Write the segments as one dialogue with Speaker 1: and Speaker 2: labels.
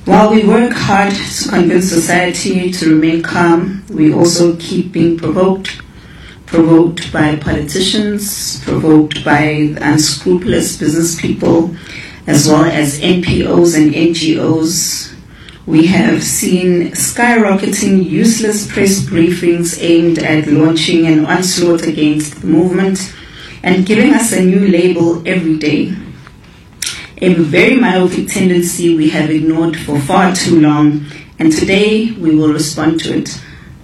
Speaker 1: While we work hard to convince society to remain calm, we also keep being provoked by politicians, provoked by unscrupulous business people, as well as NPOs and NGOs. We have seen skyrocketing useless press briefings aimed at launching an onslaught against the movement and giving us a new label every day. A very myopic tendency we have ignored for far too long, and today we will respond to it.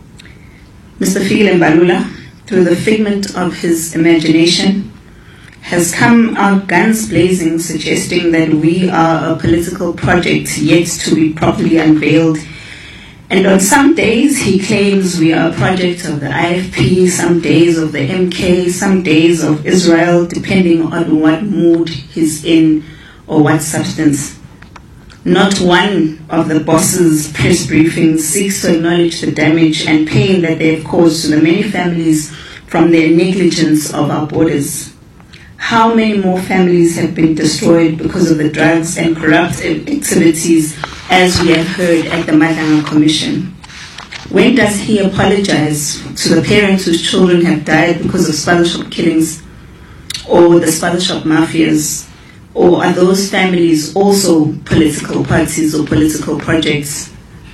Speaker 1: Mr. Fikile Mbalula, through the figment of his imagination, has come out guns blazing, suggesting that we are a political project yet to be properly unveiled. And on some days he claims we are a project of the IFP, some days of the MK, some days of Israel, depending on what mood he's in or what substance. Not one of the boss's press briefings seeks to acknowledge the damage and pain that they have caused to the many families from their negligence of our borders. How many more families have been destroyed because of the drugs and corrupt activities, as we have heard at the Madanga Commission? When does he apologize to the parents whose children have died because of sputtle shop killings or the sputtle shop mafias? Or are those families also political parties or political projects?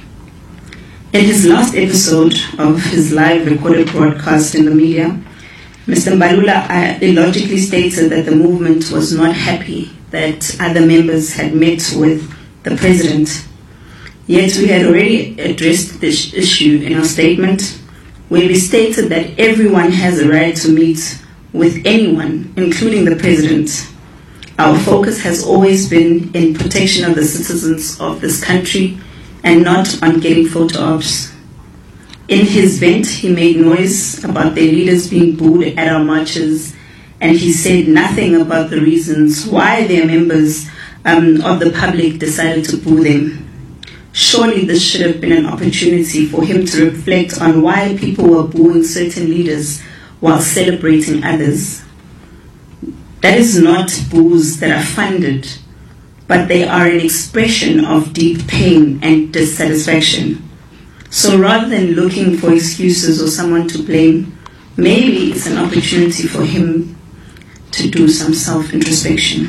Speaker 1: In his last episode of his live recorded broadcast in the media, Mr. Mbalula illogically stated that the movement was not happy that other members had met with the president. Yet we had already addressed this issue in our statement, where we stated that everyone has a right to meet with anyone, including the president. Our focus has always been in protection of the citizens of this country and not on getting photo ops. In his vent, he made noise about their leaders being booed at our marches, and he said nothing about the reasons why their members of the public decided to boo them. Surely this should have been an opportunity for him to reflect on why people were booing certain leaders while celebrating others. That is not boos that are funded, but they are an expression of deep pain and dissatisfaction. So rather than looking for excuses or someone to blame, maybe it's an opportunity for him to do some self-introspection.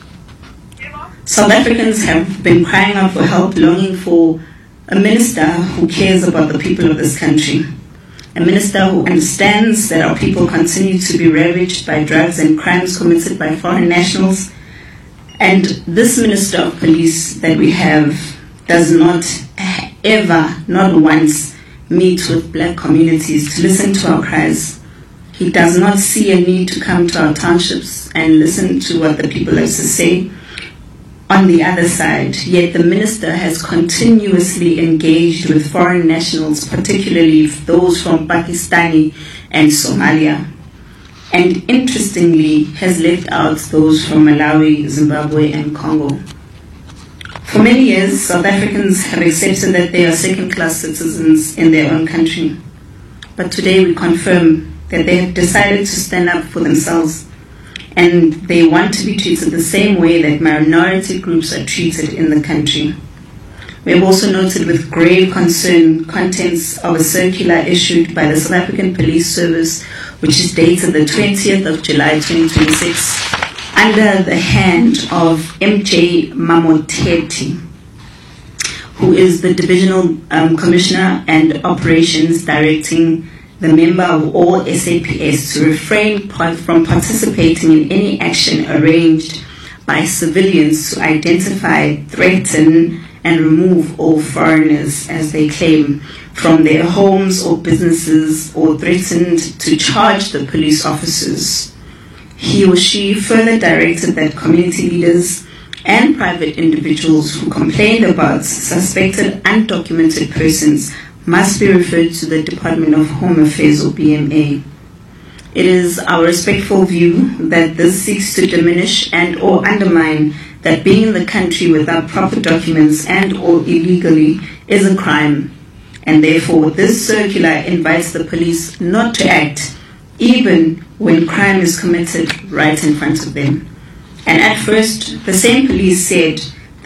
Speaker 1: South Africans have been crying out for help, longing for a minister who cares about the people of this country. A minister who understands that our people continue to be ravaged by drugs and crimes committed by foreign nationals. And this Minister of Police that we have does not ever, not once, meet with black communities to listen to our cries. He does not see a need to come to our townships and listen to what the people have to say. On the other side, yet the minister has continuously engaged with foreign nationals, particularly those from Pakistan and Somalia, and interestingly has left out those from Malawi, Zimbabwe, and Congo. For many years, South Africans have accepted that they are second-class citizens in their own country. But today we confirm that they have decided to stand up for themselves, and they want to be treated the same way that minority groups are treated in the country. We have also noted with grave concern contents of a circular issued by the South African Police Service, which is dated the 20th of July 2026, under the hand of MJ Mamoteti, who is the Divisional Commissioner and Operations directing the member of all SAPS to refrain from participating in any action arranged by civilians to identify, threaten, and remove all foreigners, as they claim, from their homes or businesses, or threatened to charge the police officers. He or she further directed that community leaders and private individuals who complained about suspected undocumented persons must be referred to the Department of Home Affairs, or BMA. It is our respectful view that this seeks to diminish and or undermine that being in the country without proper documents and or illegally is a crime, and therefore this circular invites the police not to act even when crime is committed right in front of them. And at first, the same police said